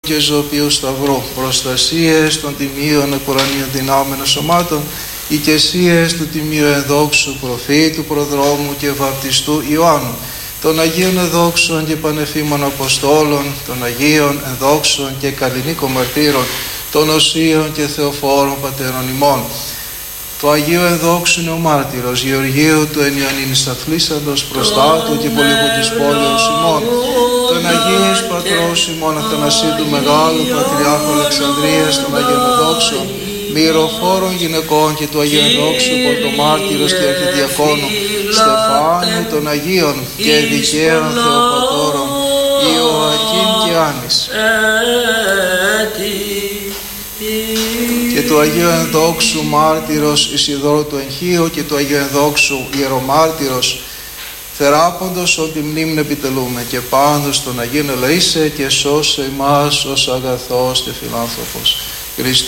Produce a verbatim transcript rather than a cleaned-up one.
και ζωοποιού σταυρού, προστασίες των τιμίων εκουρανίων δυνάμενων σωμάτων, οικεσίες του τιμίου ενδόξου προφήτου, προδρόμου και βαπτιστού Ιωάννου, των Αγίων ενδόξων και πανεφήμων Αποστόλων, των Αγίων ενδόξων και καλλινίκων μαρτύρων, των Οσίων και Θεοφόρων πατέρων ημών, του Αγίου ενδόξου νεομάρτυρος Γεωργίου του εν Ιωαννίνης Αθλήσαντος, προστάτου και πολίγου της πόλεως ημών, των Αγίης Πατρός ημών Αθανασίου του Μεγάλου Πατριάρχου Αλεξανδρίας, των Αγίων ενδόξων μυροφόρων γυναικών και του Αγίου ενδόξου Πορτομάρτυρος και Αρχιδιακόνου Στεφάνου, των Αγίων και δικαίων Θεοπατώρων Ιωακήμ και Άνης, και του Αγίου ενδόξου Μάρτυρος Ισιδώρου του Εγχείου και του Αγίου ενδόξου Ιερομάρτυρος Θεράποντος, ότι μνήμην επιτελούμε, και πάντως των Αγίων ελεήσε και σώσε ημάς ως αγαθός και φιλάνθρωπος Χριστός.